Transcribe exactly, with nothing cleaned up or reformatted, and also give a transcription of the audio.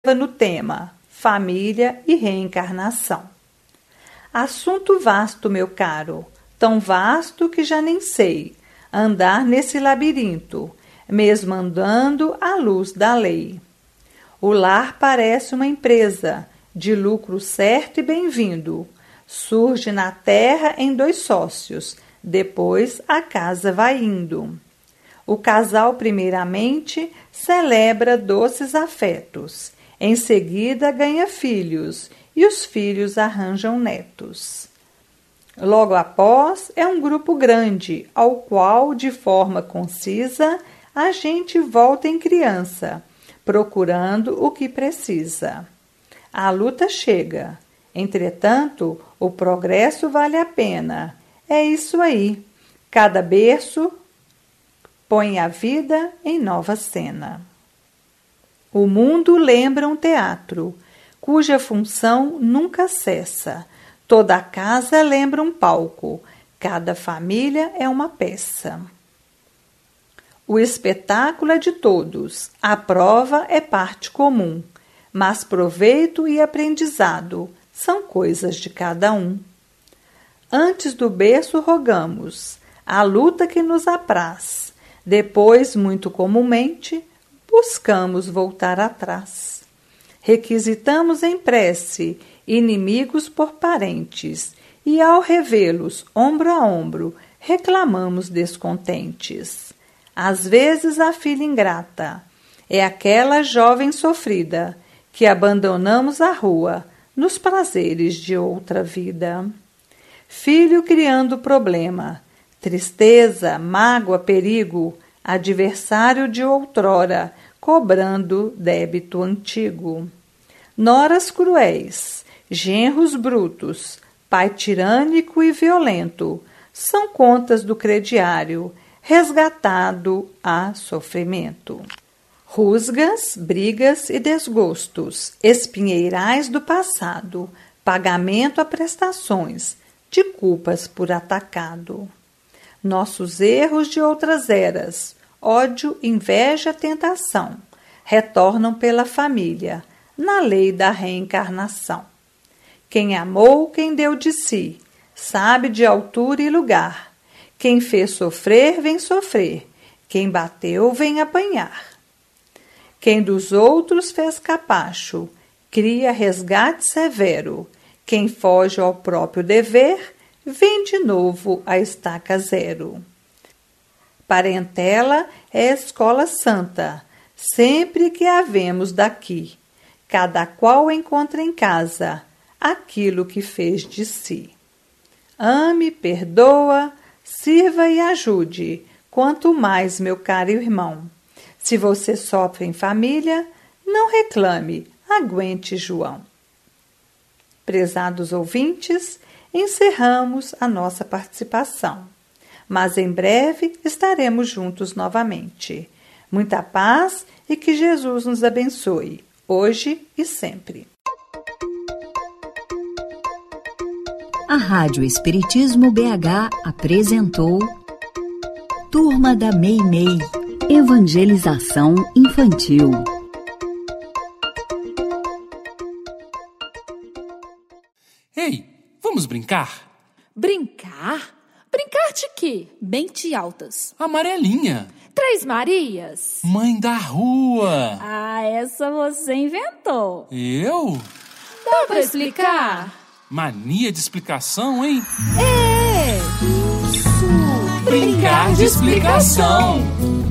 no tema família e reencarnação. Assunto vasto, meu caro, tão vasto que já nem sei andar nesse labirinto, mesmo andando à luz da lei. O lar parece uma empresa, de lucro certo e bem-vindo. Surge na terra em dois sócios, depois a casa vai indo. O casal, primeiramente, celebra doces afetos. Em seguida, ganha filhos, e os filhos arranjam netos. Logo após, é um grupo grande, ao qual, de forma concisa, a gente volta em criança, procurando o que precisa. A luta chega. Entretanto, o progresso vale a pena. É isso aí. Cada berço põe a vida em nova cena. O mundo lembra um teatro, cuja função nunca cessa. Toda a casa lembra um palco, cada família é uma peça. O espetáculo é de todos, a prova é parte comum, mas proveito e aprendizado são coisas de cada um. Antes do berço rogamos, a luta que nos apraz, depois, muito comumente, buscamos voltar atrás. Requisitamos em prece inimigos por parentes, e ao revê-los ombro a ombro, reclamamos descontentes. Às vezes a filha ingrata é aquela jovem sofrida que abandonamos à rua nos prazeres de outra vida. Filho criando problema, tristeza, mágoa, perigo, adversário de outrora, cobrando débito antigo. Noras cruéis, genros brutos, pai tirânico e violento, são contas do crediário, resgatado a sofrimento. Rusgas, brigas e desgostos, espinheirais do passado, pagamento a prestações, de culpas por atacado. Nossos erros de outras eras, ódio, inveja, tentação, retornam pela família, na lei da reencarnação. Quem amou, quem deu de si, sabe de altura e lugar. Quem fez sofrer, vem sofrer. Quem bateu, vem apanhar. Quem dos outros fez capacho, cria resgate severo. Quem foge ao próprio dever, vem de novo a estaca zero. Parentela é escola santa, sempre que a vemos daqui. Cada qual encontra em casa aquilo que fez de si. Ame, perdoa, sirva e ajude, quanto mais, meu caro irmão. Se você sofre em família, não reclame, aguente João. Prezados ouvintes, encerramos a nossa participação, mas em breve estaremos juntos novamente. Muita paz e que Jesus nos abençoe, hoje e sempre. A Rádio Espiritismo B H apresentou Turma da Meimei, Evangelização Infantil. Ei, vamos brincar? Brincar? Brincar de quê? Mente altas. Amarelinha. Três Marias. Mãe da rua. Ah, essa você inventou. Eu? Dá pra explicar? Mania de explicação, hein? É! Isso! Brincar de explicação!